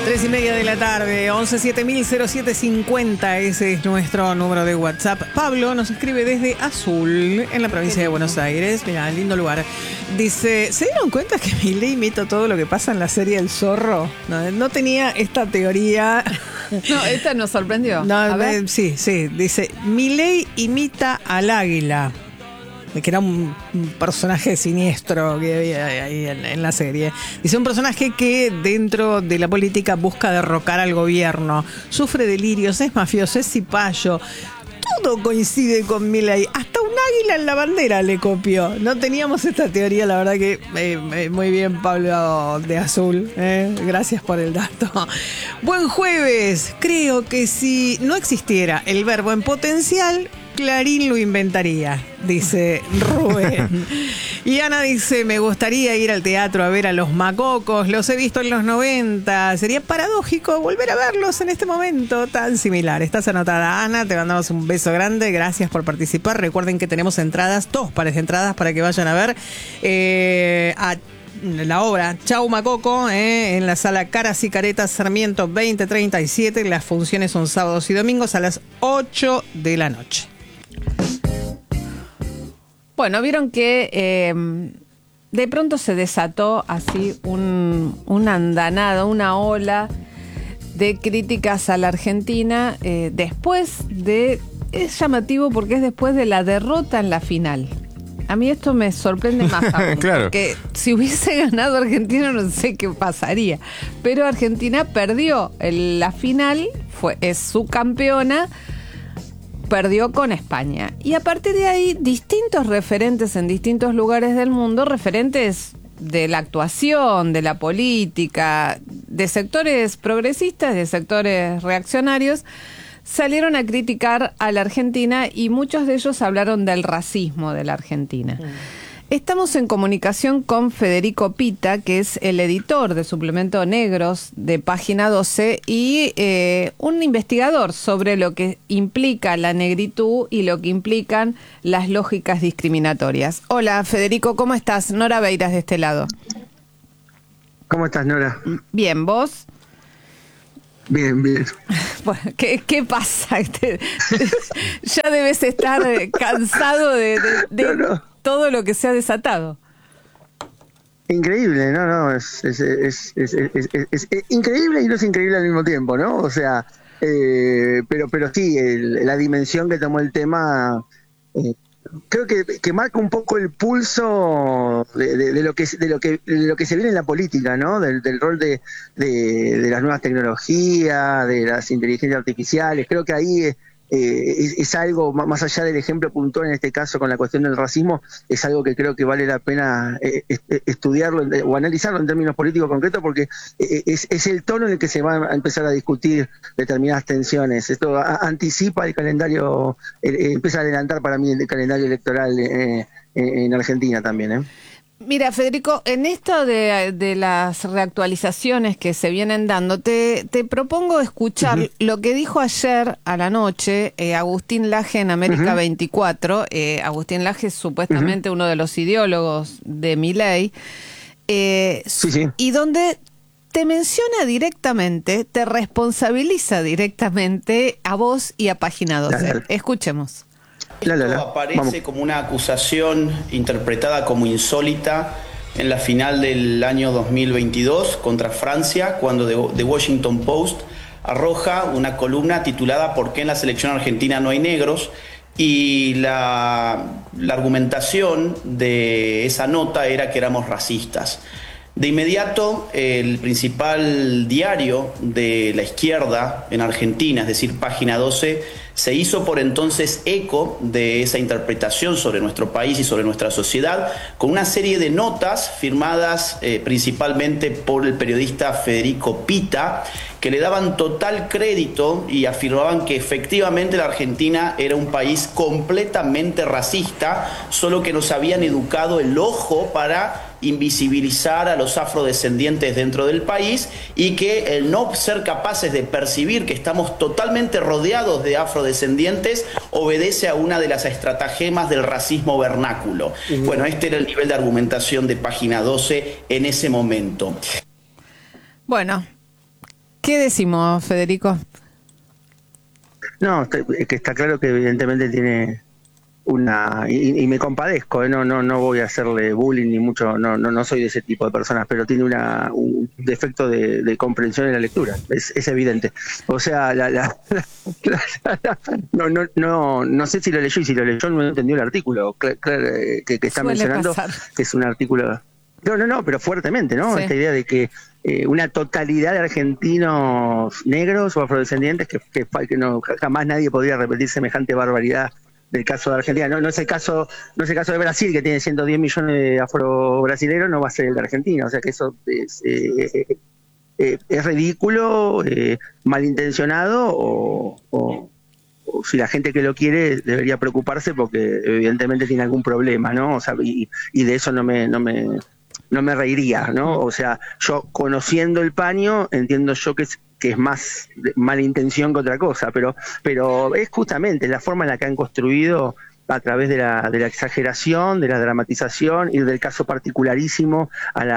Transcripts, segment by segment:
3:30 de la tarde, 11700750, ese es nuestro número de WhatsApp. Pablo nos escribe desde Azul, en la provincia de Buenos Aires. Mirá, lindo lugar. Dice, ¿se dieron cuenta que Milei imita todo lo que pasa en la serie El Zorro? No tenía esta teoría. No, esta nos sorprendió. No, sí, dice, Milei imita al águila, que era un personaje siniestro que había ahí en la serie. Dice, un personaje que dentro de la política busca derrocar al gobierno, sufre delirios, es mafioso, es cipayo. Todo coincide con Milei, hasta un águila en la bandera le copió. No teníamos esta teoría, la verdad que muy bien, Pablo de Azul, gracias por el dato. Buen jueves. Creo que si no existiera el verbo en potencial, Clarín lo inventaría, dice Rubén. Y Ana dice, me gustaría ir al teatro a ver a los Macocos, los he visto en los 90, sería paradójico volver a verlos en este momento tan similar. Estás anotada, Ana, te mandamos un beso grande, gracias por participar. Recuerden que tenemos entradas, 2 pares de entradas para que vayan a ver a la obra Chau Macoco, en la sala Caras y Caretas Sarmiento 2037. Las funciones son sábados y domingos a las 8 de la noche. Bueno, vieron que de pronto se desató así una andanada, una ola de críticas a la Argentina después de... Es llamativo porque es después de la derrota en la final. A mí esto me sorprende más aún, claro. Porque si hubiese ganado Argentina no sé qué pasaría. Pero Argentina perdió la final, es su campeona, perdió con España. Y a partir de ahí, distintos referentes en distintos lugares del mundo, referentes de la actuación, de la política, de sectores progresistas, de sectores reaccionarios, salieron a criticar a la Argentina y muchos de ellos hablaron del racismo de la Argentina. Estamos en comunicación con Federico Pita, que es el editor de Suplemento Negros de Página 12 y un investigador sobre lo que implica la negritud y lo que implican las lógicas discriminatorias. Hola, Federico, ¿cómo estás? Nora Beiras de este lado. ¿Cómo estás, Nora? Bien, ¿vos? Bien. Bueno, ¿qué pasa? Ya debes estar cansado de no. Todo lo que se ha desatado. Increíble, es increíble y no es increíble al mismo tiempo, ¿no? O sea, pero sí, la dimensión que tomó el tema, creo que marca un poco el pulso de lo que se viene en la política, ¿no? Del rol de las nuevas tecnologías, de las inteligencias artificiales. Creo que ahí es algo, más allá del ejemplo puntual en este caso con la cuestión del racismo, es algo que creo que vale la pena estudiarlo o analizarlo en términos políticos concretos, porque es el tono en el que se va a empezar a discutir determinadas tensiones. Esto anticipa el calendario, empieza a adelantar para mí el calendario electoral en Argentina también, Mira, Federico, en esto de las reactualizaciones que se vienen dando, te propongo escuchar lo que dijo ayer a la noche Agustín Laje en América 24. Agustín Laje es supuestamente uno de los ideólogos de Milei, sí. Y donde te menciona directamente, te responsabiliza directamente a vos y a Página 12. Escuchemos. Esto aparece como una acusación interpretada como insólita en la final del año 2022 contra Francia, cuando The Washington Post arroja una columna titulada ¿Por qué en la selección argentina no hay negros? Y la argumentación de esa nota era que éramos racistas. De inmediato, el principal diario de la izquierda en Argentina, es decir, Página 12, se hizo por entonces eco de esa interpretación sobre nuestro país y sobre nuestra sociedad, con una serie de notas firmadas principalmente por el periodista Federico Pita, que le daban total crédito y afirmaban que efectivamente la Argentina era un país completamente racista, solo que nos habían educado el ojo para invisibilizar a los afrodescendientes dentro del país, y que el no ser capaces de percibir que estamos totalmente rodeados de afrodescendientes obedece a una de las estratagemas del racismo vernáculo. Bueno, este era el nivel de argumentación de Página 12 en ese momento. Bueno, ¿Qué decimos, Federico? No, que está claro que evidentemente tiene y me compadezco, no voy a hacerle bullying ni mucho, no soy de ese tipo de personas, pero tiene un defecto de comprensión en la lectura, es evidente. O sea, no sé si lo leyó, y si lo leyó no entendió el artículo que está Suele mencionando, pasar. que es un artículo... No, pero fuertemente, ¿no? Sí. Esta idea de que una totalidad de argentinos negros o afrodescendientes que jamás nadie podría repetir semejante barbaridad del caso de Argentina. No es el caso de Brasil, que tiene 110 millones de afro-brasileros, no va a ser el de Argentina. O sea que eso es ridículo, malintencionado, o si la gente que lo quiere debería preocuparse porque evidentemente tiene algún problema, ¿no? O sea, y de eso no me reiría, ¿no? O sea, yo conociendo el paño entiendo yo que es más mala intención que otra cosa, pero es justamente la forma en la que han construido a través de la exageración, de la dramatización y del caso particularísimo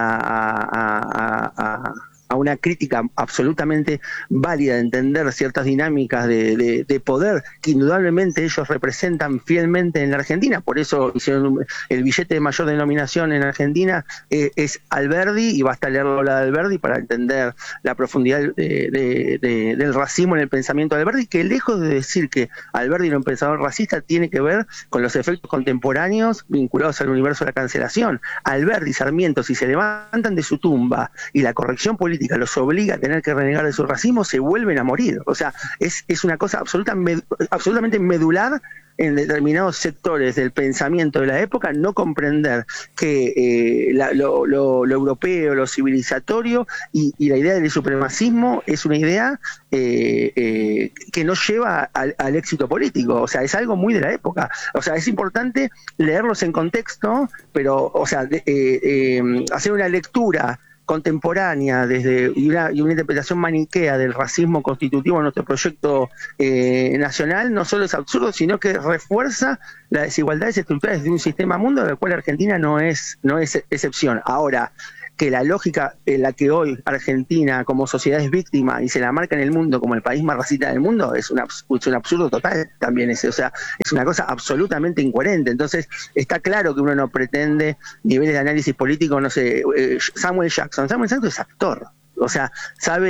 a una crítica absolutamente válida de entender ciertas dinámicas de poder que indudablemente ellos representan fielmente en la Argentina. Por eso hicieron el billete de mayor denominación en Argentina, es Alberdi, y basta leer la obra de Alberdi para entender la profundidad del racismo en el pensamiento de Alberdi, que lejos de decir que Alberdi era un pensador racista, tiene que ver con los efectos contemporáneos vinculados al universo de la cancelación. Alberdi y Sarmiento, si se levantan de su tumba y la corrección política los obliga a tener que renegar de su racismo, se vuelven a morir. O sea, es una cosa absolutamente medular en determinados sectores del pensamiento de la época, no comprender que lo europeo, lo civilizatorio y la idea del supremacismo es una idea que no lleva al éxito político. O sea, es algo muy de la época. O sea, es importante leerlos en contexto, pero, o sea, hacer una lectura contemporánea y una interpretación maniquea del racismo constitutivo en nuestro proyecto nacional no solo es absurdo, sino que refuerza las desigualdades estructurales de un sistema mundo del cual Argentina no es excepción. Ahora, que la lógica en la que hoy Argentina como sociedad es víctima y se la marca en el mundo como el país más racista del mundo es un absurdo total también ese. O sea, es una cosa absolutamente incoherente. Entonces está claro que uno no pretende niveles de análisis político, no sé, Samuel Jackson es actor. O sea, sabe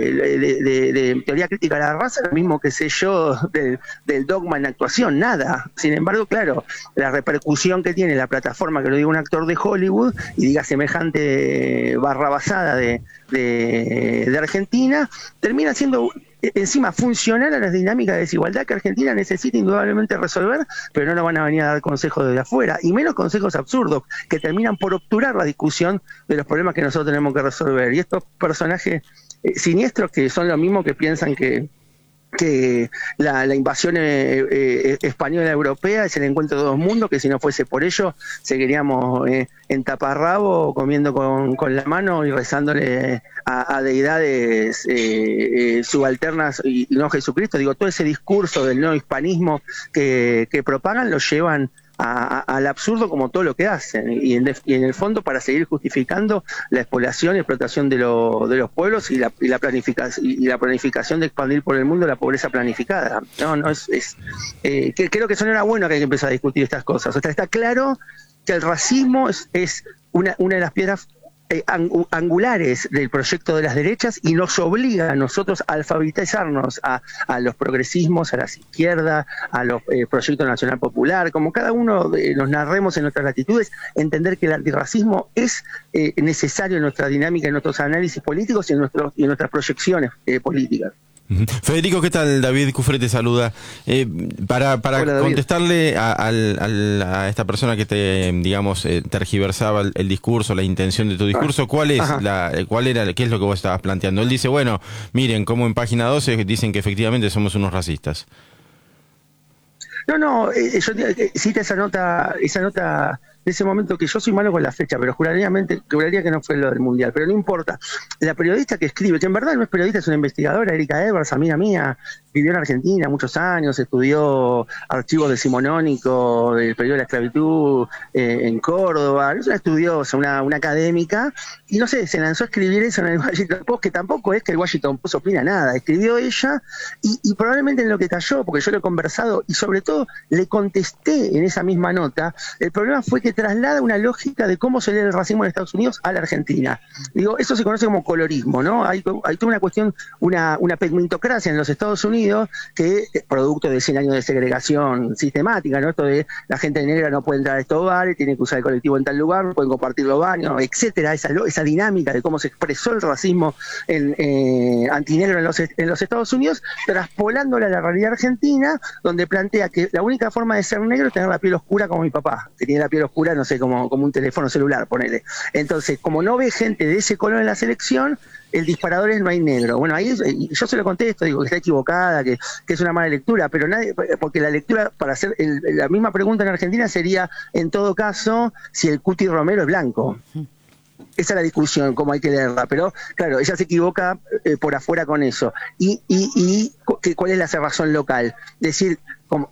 de teoría crítica de la raza, lo mismo que sé yo del dogma en actuación, nada. Sin embargo, claro, la repercusión que tiene la plataforma que lo diga un actor de Hollywood y diga semejante barrabasada de Argentina, termina siendo encima funcional a las dinámicas de desigualdad que Argentina necesita indudablemente resolver, pero no nos van a venir a dar consejos desde afuera, y menos consejos absurdos que terminan por obturar la discusión de los problemas que nosotros tenemos que resolver. Y estos personajes siniestros que son lo mismo que piensan que la invasión española europea es el encuentro de dos mundos, que si no fuese por ello seguiríamos en taparrabo comiendo con la mano y rezándole a deidades subalternas y no Jesucristo. Digo, todo ese discurso del neohispanismo que propagan lo llevan al absurdo, como todo lo que hacen, y en el fondo para seguir justificando la explotación y explotación de los pueblos y la planificación de expandir por el mundo la pobreza planificada. Creo que eso no era bueno, que hay que empezar a discutir estas cosas. O sea, está claro que el racismo es una de las piedras angulares del proyecto de las derechas y nos obliga a nosotros a alfabetizarnos a los progresismos, a las izquierdas, a los proyectos nacional popular, como cada uno nos narremos en nuestras latitudes, entender que el antirracismo es necesario en nuestra dinámica, en nuestros análisis políticos y en nuestras proyecciones políticas. Federico, ¿qué tal? David Cufré te saluda. Para Hola, contestarle a esta persona que te, digamos, tergiversaba el discurso, la intención de tu discurso, ¿qué es lo que vos estabas planteando? Él dice, bueno, miren, como en página 12 dicen que efectivamente somos unos racistas. Yo cita esa nota de ese momento, que yo soy malo con la fecha, pero juraría que no fue lo del Mundial, pero no importa. La periodista que escribe, que en verdad no es periodista, es una investigadora, Erika Evers, amiga mía, vivió en Argentina muchos años, estudió archivos decimonónicos del periodo de la esclavitud en Córdoba, es una estudiosa, una académica, y no sé, se lanzó a escribir eso en el Washington Post, que tampoco es que el Washington Post opina nada, escribió ella, y probablemente en lo que cayó, porque yo lo he conversado, y sobre todo le contesté en esa misma nota, el problema fue que traslada una lógica de cómo se lee el racismo en Estados Unidos a la Argentina. Digo, eso se conoce como colorismo, ¿no? Hay toda una cuestión, una pigmentocracia en los Estados Unidos, que producto de 100 años de segregación sistemática, ¿no? Esto de la gente negra no puede entrar a estos bares, tiene que usar el colectivo en tal lugar, no pueden compartir los baños, etcétera, esa dinámica de cómo se expresó el racismo antinegro en los Estados Unidos, traspolándola a la realidad argentina, donde plantea que la única forma de ser negro es tener la piel oscura como mi papá, que tiene la piel oscura, no sé, como un teléfono celular, ponele. Entonces, como no ve gente de ese color en la selección, el disparador es no hay negro. Bueno, ahí yo se lo contesto, digo que está equivocada, que es una mala lectura, pero nadie, porque la lectura, para hacer la misma pregunta en Argentina sería, en todo caso, si el Cuti Romero es blanco. Esa es la discusión, cómo hay que leerla, pero claro, ella se equivoca por afuera con eso. Y ¿cuál es la cerrazón local? Decir,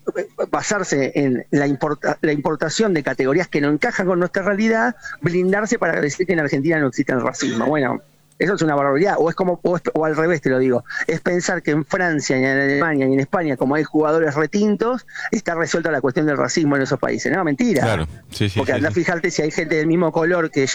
basarse en la importación de categorías que no encajan con nuestra realidad, blindarse para decir que en Argentina no existe el racismo. Bueno, eso es una barbaridad, o al revés te lo digo, es pensar que en Francia, y en Alemania y en España, como hay jugadores retintos, está resuelta la cuestión del racismo en esos países. No, mentira. Claro. Sí, porque anda a fijarte si hay gente del mismo color que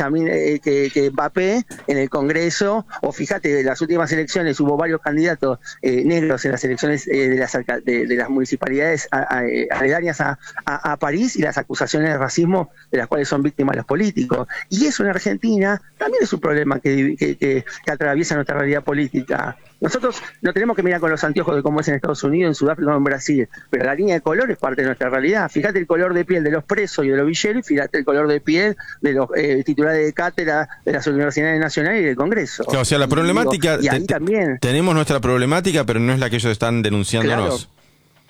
Mbappé en el Congreso, o fíjate, en las últimas elecciones hubo varios candidatos negros en las elecciones de las municipalidades aledañas a París, y las acusaciones de racismo de las cuales son víctimas los políticos. Y eso en Argentina también es un problema que atraviesa nuestra realidad política. Nosotros no tenemos que mirar con los anteojos de cómo es en Estados Unidos, en Sudáfrica o en Brasil, pero la línea de color es parte de nuestra realidad. Fíjate el color de piel de los presos y de los villeros, y fíjate el color de piel de los titulares de cátedra de las universidades nacionales y del Congreso. Claro, o sea, la problemática, y ahí también tenemos nuestra problemática, pero no es la que ellos están denunciándonos. Claro.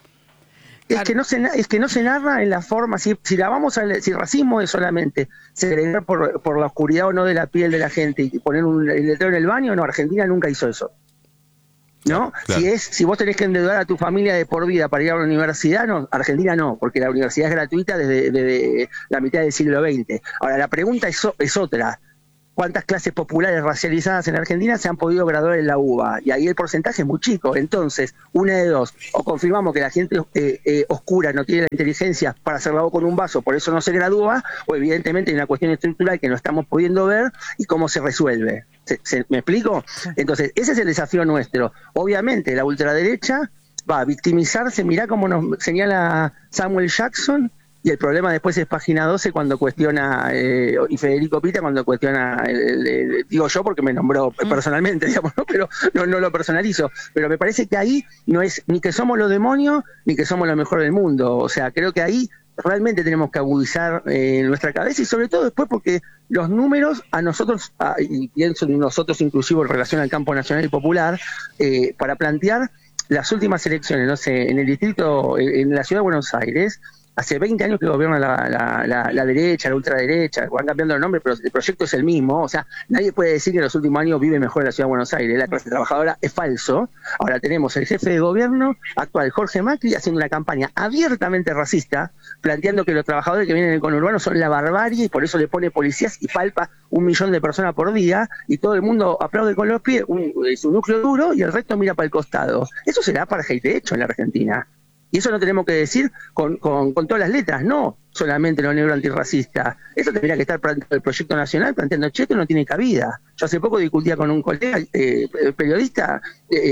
Es que no se narra en la forma, si racismo es solamente segregar por la oscuridad o no de la piel de la gente y poner el letrero en el baño, no, Argentina nunca hizo eso. ¿No? Claro. Si vos tenés que endeudar a tu familia de por vida para ir a la universidad, no, Argentina no, porque la universidad es gratuita desde la mitad del siglo XX. Ahora, la pregunta es otra. ¿Cuántas clases populares racializadas en Argentina se han podido graduar en la UBA? Y ahí el porcentaje es muy chico. Entonces, una de dos, o confirmamos que la gente oscura no tiene la inteligencia para hacer agua con un vaso, por eso no se gradúa, o evidentemente hay una cuestión estructural que no estamos pudiendo ver y cómo se resuelve. ¿Me explico? Entonces, ese es el desafío nuestro. Obviamente, la ultraderecha va a victimizarse, mirá cómo nos señala Samuel Jackson. Y el problema después es página 12 cuando cuestiona, y Federico Pita cuando cuestiona, digo yo porque me nombró personalmente, digamos, ¿no? Pero no lo personalizo. Pero me parece que ahí no es ni que somos los demonios, ni que somos lo mejor del mundo. O sea, creo que ahí realmente tenemos que agudizar nuestra cabeza, y sobre todo después porque los números a nosotros, y pienso en nosotros inclusive en relación al campo nacional y popular, para plantear las últimas elecciones, no sé, en el distrito, en la ciudad de Buenos Aires, hace 20 años que gobierna la derecha, la ultraderecha, van cambiando el nombre, pero el proyecto es el mismo. O sea, nadie puede decir que en los últimos años vive mejor la ciudad de Buenos Aires. La clase trabajadora es falso. Ahora tenemos el jefe de gobierno actual, Jorge Macri, haciendo una campaña abiertamente racista, planteando que los trabajadores que vienen del conurbano son la barbarie, y por eso le pone policías y palpa 1 millón de personas por día, y todo el mundo aplaude con los pies, su núcleo duro, y el resto mira para el costado. Eso será apartheid de hecho en la Argentina. Y eso no tenemos que decir con todas las letras, no solamente lo negro antirracista. Eso tendría que estar planteando el proyecto nacional, planteando, che, esto no tiene cabida. Yo hace poco discutía con un colega periodista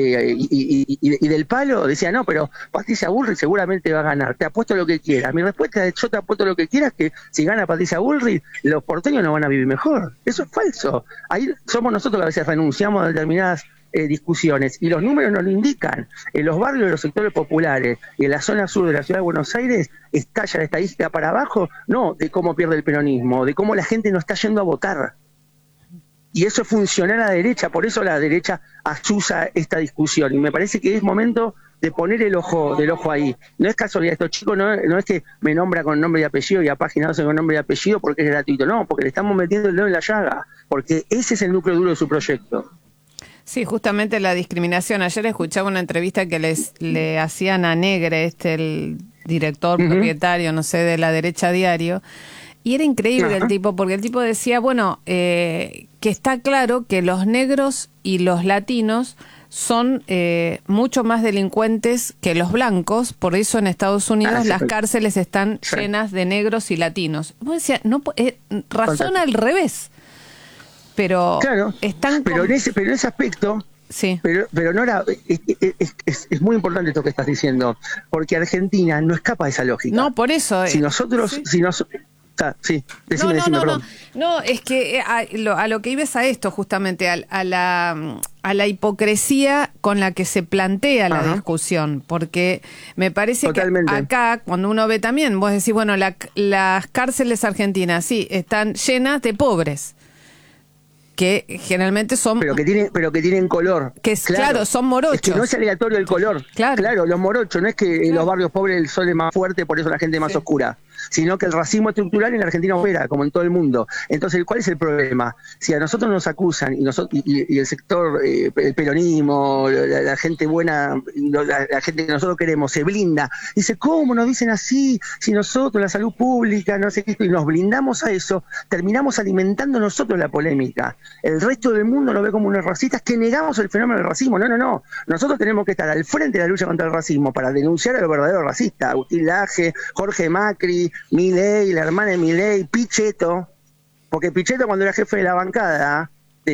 y del Palo, decía, no, pero Patricia Bullrich seguramente va a ganar, te apuesto lo que quieras. Mi respuesta es, yo te apuesto lo que quieras, que si gana Patricia Bullrich, los porteños no van a vivir mejor. Eso es falso. Ahí somos nosotros que a veces renunciamos a determinadas discusiones, y los números nos lo indican. En los barrios de los sectores populares y en la zona sur de la ciudad de Buenos Aires estalla la estadística para abajo, no de cómo pierde el peronismo, de cómo la gente no está yendo a votar. Y eso es funcionar a la derecha, por eso la derecha asusa esta discusión, y me parece que es momento de poner del ojo ahí. No es casualidad, estos chicos no es que me nombra con nombre y apellido y a Página 12 con nombre y apellido porque es gratuito, no, porque le estamos metiendo el dedo en la llaga, porque ese es el núcleo duro de su proyecto. Sí, justamente la discriminación. Ayer escuchaba una entrevista que le hacían a Negre, el director propietario, no sé, de La Derecha Diario, y era increíble el tipo, porque el tipo decía, bueno, que está claro que los negros y los latinos son mucho más delincuentes que los blancos, por eso en Estados Unidos las cárceles están llenas de negros y latinos. Vos decías, no, razona al revés. Pero claro, pero en ese aspecto, sí. Pero Nora, es muy importante esto que estás diciendo, porque Argentina no escapa de esa lógica. No, por eso. Si nosotros, sí, decime, no, es que a lo que ibas a esto justamente, a la hipocresía con la que se plantea la discusión, porque me parece Totalmente. Que acá, cuando uno ve también, vos decís, bueno, las cárceles argentinas, sí, están llenas de pobres, que generalmente son... Pero que tienen color. Claro, son morochos. Es que no es aleatorio el color. Claro, los morochos, no es que en los barrios pobres el sol es más fuerte, por eso la gente es más oscura, sino que el racismo estructural en la Argentina opera, como en todo el mundo. Entonces, ¿cuál es el problema? Si a nosotros nos acusan, y el sector, el peronismo, la gente buena, la gente que nosotros queremos, se blinda, dice, ¿cómo nos dicen así? Si nosotros, la salud pública, no sé qué, y nos blindamos a eso, terminamos alimentando nosotros la polémica. El resto del mundo lo ve como unos racistas que negamos el fenómeno del racismo. No. Nosotros tenemos que estar al frente de la lucha contra el racismo para denunciar a los verdaderos racistas. Agustín Laje, Jorge Macri, Milei, la hermana de Milei, Pichetto, porque Pichetto, cuando era jefe de la bancada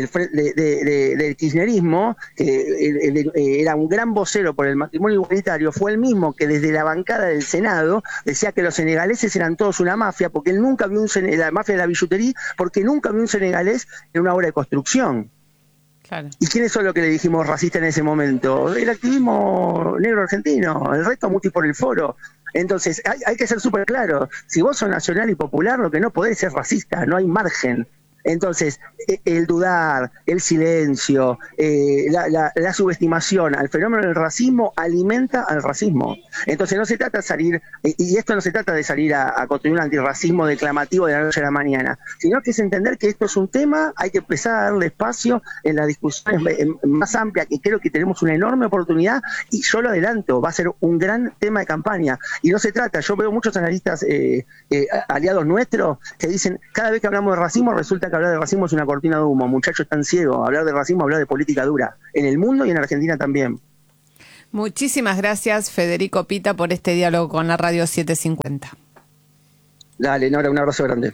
del kirchnerismo, era un gran vocero por el matrimonio igualitario, fue el mismo que desde la bancada del Senado decía que los senegaleses eran todos una mafia, porque él nunca vio la mafia de la billutería, porque nunca vio un senegalés en una obra de construcción. Claro. ¿Y quiénes son los que le dijimos racista en ese momento? El activismo negro argentino, el resto muti por el foro. Entonces, hay que ser súper claro. Si vos sos nacional y popular, lo que no podés es racista, no hay margen. Entonces, el dudar, el silencio, la subestimación al fenómeno del racismo alimenta al racismo. Entonces no se trata de salir, y esto no se trata de salir a construir un antirracismo declamativo de la noche a la mañana, sino que es entender que esto es un tema, hay que empezar a darle espacio en las discusiones más amplias, que creo que tenemos una enorme oportunidad, y yo lo adelanto, va a ser un gran tema de campaña. Y no se trata, yo veo muchos analistas aliados nuestros que dicen, cada vez que hablamos de racismo resulta que hablar de racismo es una cortina de humo, muchachos están ciegos, hablar de racismo, hablar de política dura, en el mundo y en Argentina también. Muchísimas gracias, Federico Pita, por este diálogo con la Radio 750. Dale, Nora, un abrazo grande.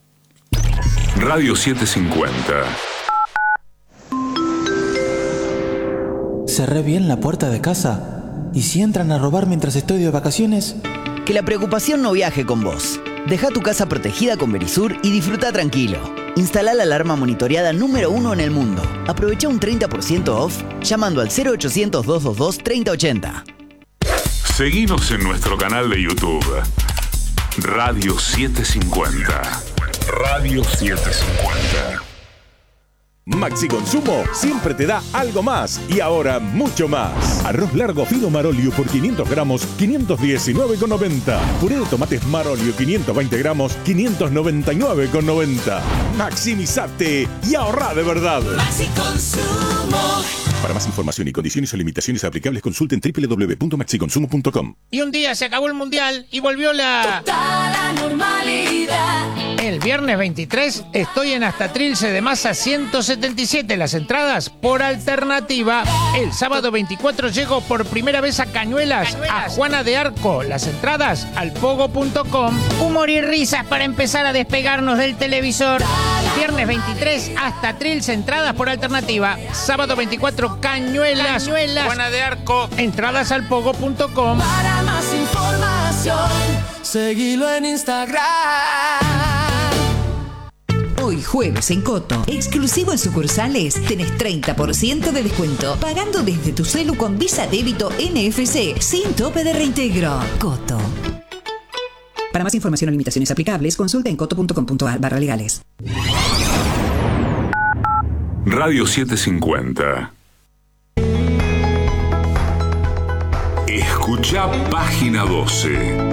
Radio 750. ¿Cerré bien la puerta de casa? ¿Y si entran a robar mientras estoy de vacaciones? Que la preocupación no viaje con vos. Deja tu casa protegida con Verisur y disfruta tranquilo. Instala la alarma monitoreada número 1 en el mundo. Aprovecha un 30% off llamando al 0800-222-3080. Seguinos en nuestro canal de YouTube. Radio 750. Radio 750. Maxi Consumo siempre te da algo más y ahora mucho más. Arroz largo fino Marolio por 500 gramos, 519,90. Puré de tomates Marolio 520 gramos, 599,90. Maximizate y ahorra de verdad. Maxi Consumo. Para más información y condiciones o limitaciones aplicables, consulten www.maxiconsumo.com. Y un día se acabó el mundial y volvió la... total normalidad. El viernes 23 estoy en Hasta Trilce de Masa 177, las entradas por alternativa. El sábado 24 llego por primera vez a Cañuelas, a Juana de Arco, las entradas al pogo.com. Humor y risas para empezar a despegarnos del televisor. Viernes 23 Hasta Trilce, entradas por alternativa. Sábado 24 Cañuelas, Juana de Arco, entradas al pogo.com. Para más información, seguilo en Instagram. Hoy jueves en Coto, exclusivo en sucursales, tenés 30% de descuento pagando desde tu celu con Visa Débito NFC sin tope de reintegro. Coto. Para más información o limitaciones aplicables, consulta en coto.com.ar/legales. Radio 750. Escucha Página 12.